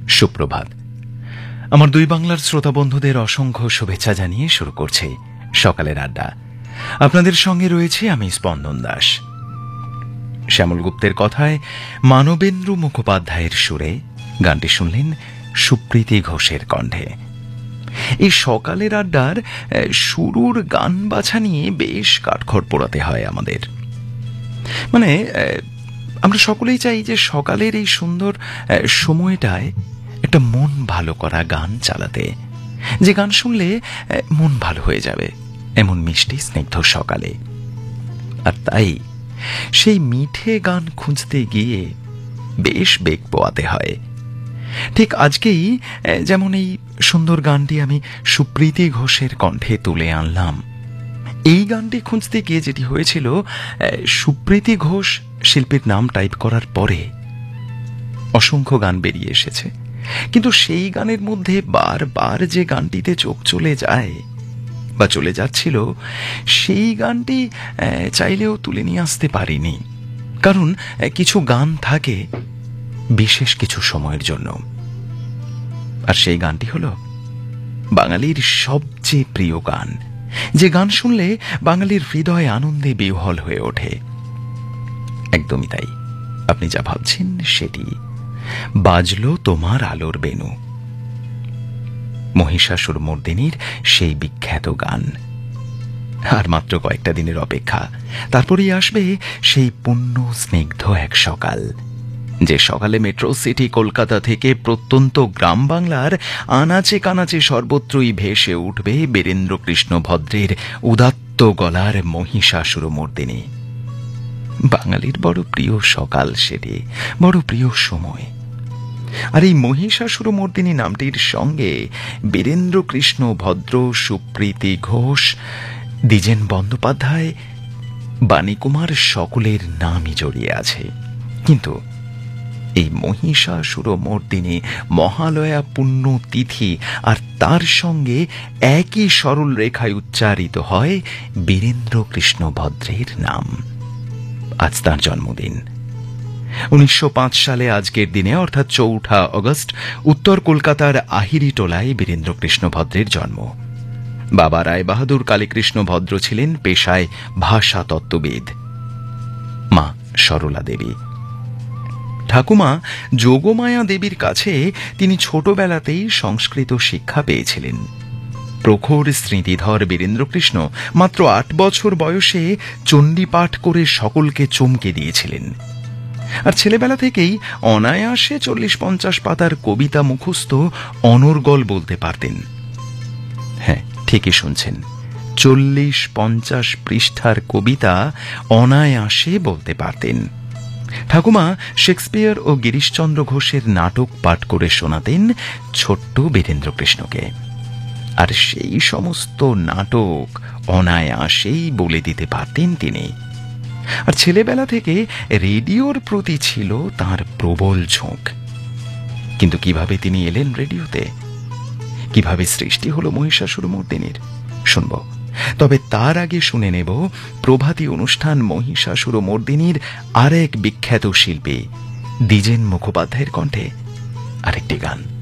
সুপ্রভাত। আমার দুই বাংলার শ্রোতা বন্ধুদের অসংখ্য শুভেচ্ছা জানিয়ে শুরু করছে সকালের আড্ডা। আপনাদের সঙ্গে রয়েছে আমি স্পন্দন দাস। শ্যামল গুপ্তের কথায় মানবেন্দ্র মুখোপাধ্যায়ের সুরে গানটি শুনলেন সুপ্রীতি ঘোষের কণ্ঠে। এই সকালের আড্ডার শুরুর গান বাছা নিয়ে বেশ কাঠখড় পোড়াতে হয় আমাদের। মানে আমরা সকলেই চাই যে সকালের এই সুন্দর সময়টায় একটা মন ভালো করা গান চালাতে, যে গান শুনলে মন ভালো হয়ে যাবে, এমন মিষ্টি স্নিগ্ধ সকালে। আর তাই সেই মিঠে গান খুঁজতে গিয়ে বেশ বেগ পোয়াতে হয়। ঠিক আজকেই যেমন এই সুন্দর গানটি আমি সুপ্রীতি ঘোষের কণ্ঠে তুলে আনলাম। এই গানটি খুঁজতে গিয়ে যেটি হয়েছিল, সুপ্রীতি ঘোষ শিল্পীর নাম টাইপ করার পরে অসংখ্য গান বেরিয়ে এসেছে, কিন্তু সেই গানের মধ্যে বারবার যে গানটিতে চোখ চলে যায় বা চলে যাচ্ছিল, সেই গানটি চাইলেও তুলে নিয়ে আসতে পারিনি। কারণ কিছু গান থাকে বিশেষ কিছু সময়ের জন্য, আর সেই গানটি হলো বাঙালির সবচেয়ে প্রিয় গান, যে গান শুনলে বাঙালির হৃদয় আনন্দে বিহ্বল হয়ে ওঠে। একদমই তাই, আপনি যা ভাবছেন সেটি। বাজলো তোমার আলোর বেনু, মহিষাসুরমর্দিনীর সেই বিখ্যাত গান। আর মাত্র কয়েকটা দিনের অপেক্ষা, তারপরেই আসবে সেই পুণ্য স্নিগ্ধ এক সকাল, যে সকালে মেট্রো সিটি কলকাতা থেকে প্রত্যন্ত গ্রাম বাংলার আনাচে কানাচে সর্বত্রই ভেসে উঠবে বীরেন্দ্র কৃষ্ণ ভদ্রের উদাত্ত গলার মহিষাসুরমর্দিনী। বাঙালির বড় প্রিয় সকাল সেটি, বড় প্রিয় সময়। আর এই মহিষাসুরমর্দিনী নামটির সঙ্গে বীরেন্দ্র কৃষ্ণ ভদ্র, সুপ্রীতি ঘোষ, দ্বিজেন বন্দ্যোপাধ্যায়, বাণীকুমার সকলের নামই জড়িয়ে আছে। কিন্তু এই মহিষাসুরমর্দিনী মহালয়া পুণ্য তিথি, আর তার সঙ্গে একই সরল রেখায় উচ্চারিত হয় বীরেন্দ্র কৃষ্ণ ভদ্রের নাম। আজ তাঁর জন্মদিন। 1905 সালে আজকের দিনে, অর্থাৎ 4 আগস্ট, উত্তর কলকাতার আহিরি টোলায় বীরেন্দ্র কৃষ্ণ ভদ্রের জন্ম। বাবা রায়বাহাদুর কালীকৃষ্ণ ভদ্র ছিলেন পেশায় ভাষা তত্ত্ববিদ, মা সরলা দেবী। ঠাকুমা যোগমায়া দেবীর কাছে তিনি ছোটবেলাতেই সংস্কৃত শিক্ষা পেয়েছিলেন। প্রখর স্মৃতিধর বীরেন্দ্রকৃষ্ণ মাত্র 8 বছর বয়সে চণ্ডীপাঠ করে সকলকে চমকে দিয়েছিলেন। আর ছেলেবেলা থেকেই অনায়াসে 40-50 পাতার কবিতা মুখস্থ অনর্গল বলতে পারতেন। হ্যাঁ, ঠিকই শুনছেন, 40-50 পৃষ্ঠার কবিতা অনায়াসে বলতে পারতেন। ঠাকুমা শেক্সপিয়ার ও গিরিশচন্দ্র ঘোষের নাটক পাঠ করে শোনাতেন ছোট্ট বীরেন্দ্রকৃষ্ণকে, আর সেই সমস্ত নাটক অনায়াসেই বলে দিতে পারতেন তিনি। আর ছেলেবেলা থেকে রেডিওর প্রতি ছিল তার প্রবল ঝোঁক। কিন্তু কিভাবে তিনি এলেন রেডিওতে, কিভাবে সৃষ্টি হলো মহিষাসুরমর্দিনীর, শুনব। তবে তার আগে শুনে নেব প্রভাতী অনুষ্ঠান মহিষাসুরমর্দিনীর আরেক বিখ্যাত শিল্পী দ্বিজেন মুখোপাধ্যায়ের কণ্ঠে আরেকটি গান।